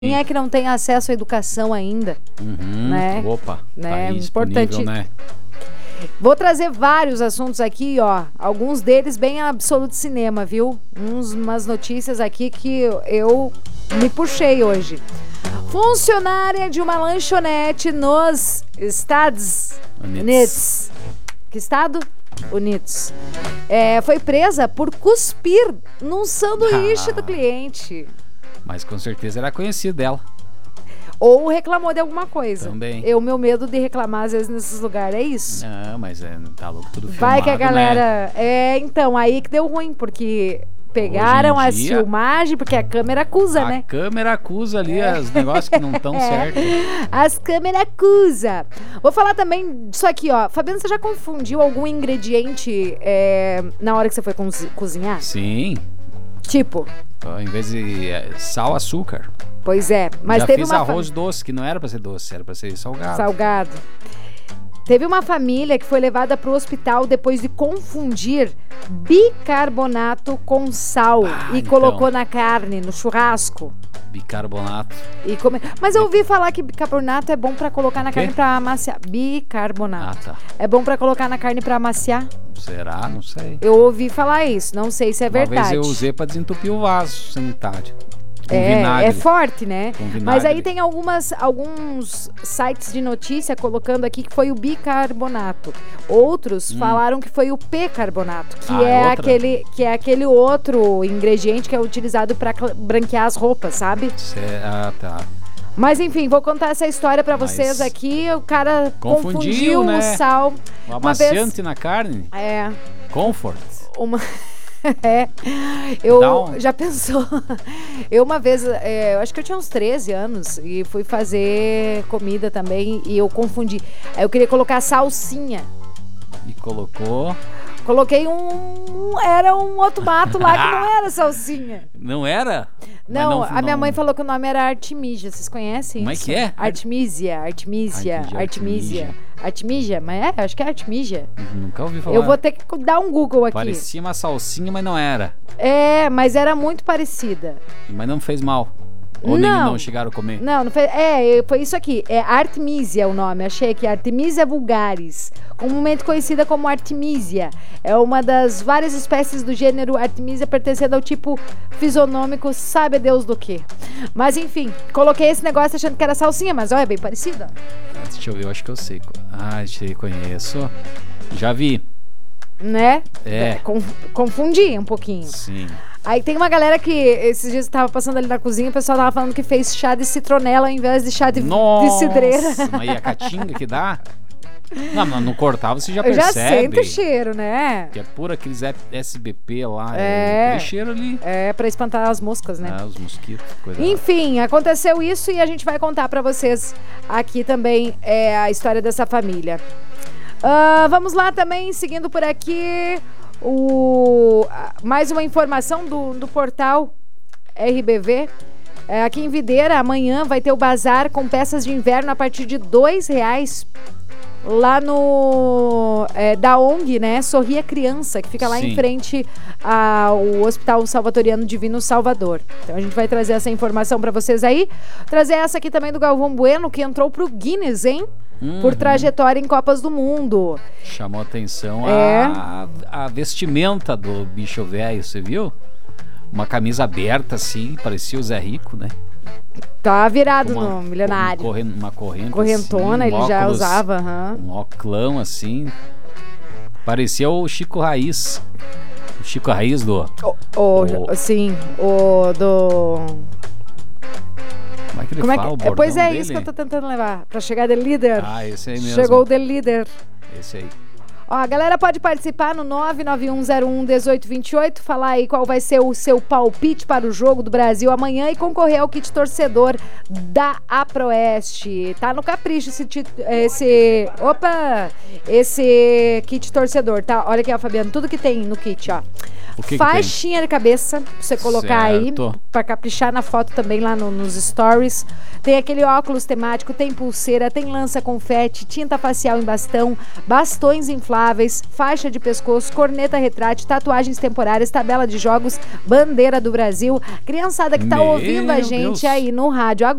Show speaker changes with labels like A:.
A: Quem é que não tem acesso à educação ainda? Né?
B: Opa,
A: né?
B: Tá aí
A: Importante.
B: né?
A: Vou trazer vários assuntos aqui, ó. Alguns deles bem absoluto cinema, viu? Umas notícias aqui que eu me puxei hoje. Funcionária de uma lanchonete nos Estados Unidos. Que estado? Unidos. Foi presa por cuspir num sanduíche do cliente.
B: Mas com certeza era conhecido dela.
A: Ou reclamou de alguma coisa.
B: Também.
A: Meu medo de reclamar às vezes nesses lugares é isso.
B: Não, mas tá louco, tudo filmado,
A: Vai que a galera...
B: né?
A: Então, aí que deu ruim, porque pegaram as filmagens, porque a câmera acusa, né?
B: A câmera acusa ali os negócios que não estão certos.
A: As câmeras acusam. Vou falar também disso aqui, ó. Fabiano, você já confundiu algum ingrediente na hora que você foi cozinhar?
B: Sim.
A: Tipo?
B: Em vez de sal, açúcar.
A: Pois é, mas
B: já
A: teve
B: fiz arroz doce, que não era pra ser doce, era pra ser salgado.
A: Salgado. Teve uma família que foi levada pro hospital depois de confundir bicarbonato com sal e colocou na carne, no churrasco.
B: Bicarbonato.
A: Mas eu ouvi falar que bicarbonato é bom pra colocar na carne pra amaciar. Bicarbonato.
B: Tá.
A: É bom pra colocar na carne pra amaciar?
B: Será? Não sei.
A: Eu ouvi falar isso, não sei se é verdade.
B: Uma vez eu usei pra desentupir o vaso sanitário.
A: É forte, né? Mas aí tem alguns sites de notícia colocando aqui que foi o bicarbonato. Outros falaram que foi o percarbonato, que é aquele outro ingrediente que é utilizado para branquear as roupas, sabe?
B: Tá.
A: Mas enfim, vou contar essa história pra vocês aqui. O cara confundiu
B: né?
A: o sal.
B: O amaciante na carne? Comfort.
A: Já pensou? Eu uma vez, eu acho que eu tinha uns 13 anos e fui fazer comida também e eu confundi. Aí eu queria colocar salsinha.
B: E colocou?
A: Coloquei era um outro mato lá que não era salsinha.
B: Não era?
A: Não, a minha mãe falou que o nome era Artemisia. Vocês conhecem
B: isso? Como é que é?
A: Artemisia. Artemisia, mas acho que é Artemisia.
B: Nunca ouvi falar.
A: Eu vou ter que dar um Google aqui.
B: Parecia uma salsinha, mas não era.
A: Mas era muito parecida.
B: Mas não fez mal. Ou nem não chegaram a comer?
A: Não fez. Foi isso aqui. Artemisia o nome. Achei aqui. Artemisia vulgaris. Comumente conhecida como Artemisia. É uma das várias espécies do gênero Artemisia pertencendo ao tipo fisonômico, sabe a Deus do que. Mas enfim, coloquei esse negócio achando que era salsinha, mas olha, é bem parecida.
B: Deixa eu ver, eu acho que eu sei. Conheço. Já vi.
A: Né? Confundi um pouquinho.
B: Sim.
A: Aí tem uma galera que esses dias eu tava passando ali na cozinha, o pessoal tava falando que fez chá de citronela ao invés de chá de cidreira.
B: Mas e a caatinga que dá? Não, no cortar você já percebe.
A: Já sente o cheiro, né?
B: Que é por aqueles SBP lá. Aquele cheiro ali.
A: Pra espantar as moscas, né?
B: Os mosquitos.
A: Enfim, aconteceu isso e a gente vai contar pra vocês aqui também a história dessa família. Vamos lá também, seguindo por aqui, mais uma informação do portal RBV. Aqui em Videira, amanhã vai ter o bazar com peças de inverno a partir de R$2 lá no da ONG, né? Sorria Criança, que fica lá em frente ao Hospital Salvatoriano Divino Salvador. Então a gente vai trazer essa informação pra vocês aí. Trazer essa aqui também do Galvão Bueno, que entrou pro Guinness, hein? Por trajetória em Copas do Mundo.
B: Chamou atenção a vestimenta do bicho velho, você viu? Uma camisa aberta assim, parecia o Zé Rico, né?
A: Tá virado no milionário.
B: Uma
A: correntona, assim, ele já usava.
B: Um oclão assim. Parecia o Chico Raiz. O Chico Raiz do...
A: Sim, o do...
B: Como é que ele fala? O bordão
A: pois é
B: dele?
A: isso que eu tô tentando levar. Pra chegar de líder.
B: Esse aí mesmo.
A: Chegou o de líder.
B: Esse aí.
A: Ó, a galera pode participar no 991011828, falar aí qual vai ser o seu palpite para o jogo do Brasil amanhã e concorrer ao kit torcedor da Aproeste. Tá no capricho esse kit torcedor, tá? Olha aqui, ó, Fabiano, tudo que tem no kit, ó. Faixinha de cabeça, pra você colocar aí, pra caprichar na foto também lá nos stories. Tem aquele óculos temático, tem pulseira, tem lança confete, tinta facial em bastão, bastões infláveis, infláveis, faixa de pescoço, corneta retrátil, tatuagens temporárias, tabela de jogos, bandeira do Brasil. Criançada que tá ouvindo a gente aí no rádio